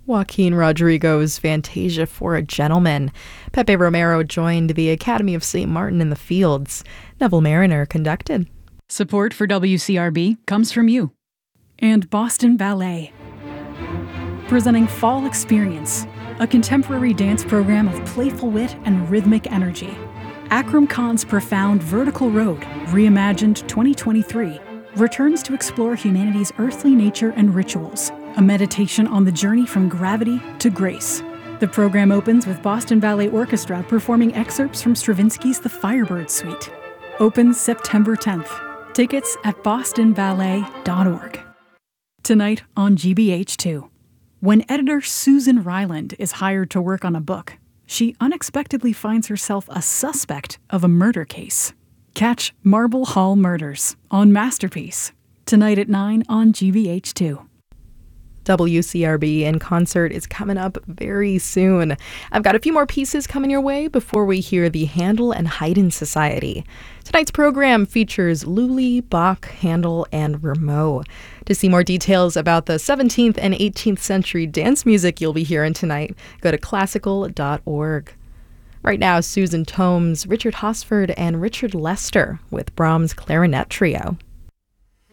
Joaquin Rodrigo's Fantasia for a Gentleman. Pepe Romero joined the Academy of St. Martin in the Fields. Neville Mariner conducted. Support for WCRB comes from you. And Boston Ballet. Presenting Fall Experience, a contemporary dance program of playful wit and rhythmic energy. Akram Khan's profound Vertical Road, reimagined 2023, returns to explore humanity's earthly nature and rituals, a meditation on the journey from gravity to grace. The program opens with Boston Ballet Orchestra performing excerpts from Stravinsky's The Firebird Suite. Opens September 10th. Tickets at bostonballet.org. Tonight on GBH2. When editor Susan Ryland is hired to work on a book, she unexpectedly finds herself a suspect of a murder case. Catch Marble Hall Murders on Masterpiece. Tonight at 9 on GBH2. WCRB in Concert is coming up very soon. I've got a few more pieces coming your way before we hear the Handel and Haydn Society. Tonight's program features Lully, Bach, Handel, and Rameau. To see more details about the 17th and 18th century dance music you'll be hearing tonight, go to classical.org. Right now, Susan Tomes, Richard Hosford, and Richard Lester with Brahms' Clarinet Trio.